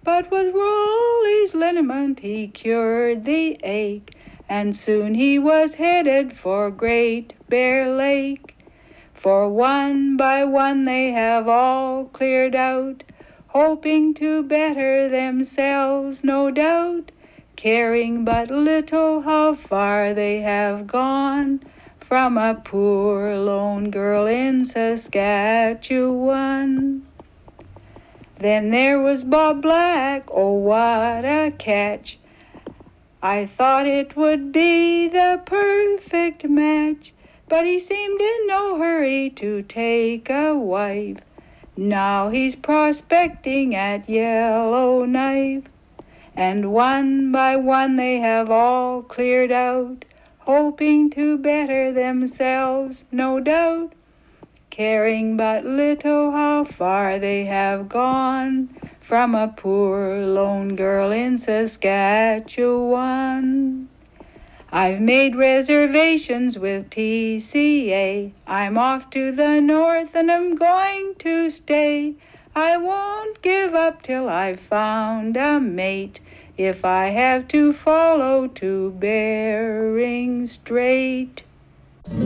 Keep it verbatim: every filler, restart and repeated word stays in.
But with Rolly's liniment he cured the ache, and soon he was headed for Great Bear Lake. For one by one they have all cleared out, hoping to better themselves, no doubt, caring but little how far they have gone from a poor lone girl in Saskatchewan. Then there was Bob Black, oh what a catch! I thought it would be the perfect match, but he seemed in no hurry to take a wife. Now he's prospecting at Yellowknife, and one by one they have all cleared out, hoping to better themselves, no doubt, caring but little how far they have gone from a poor lone girl in Saskatchewan. I've made reservations with T C A. I'm off to the north and I'm going to stay. I won't give up till I've found a mate, if I have to follow to Bering Strait.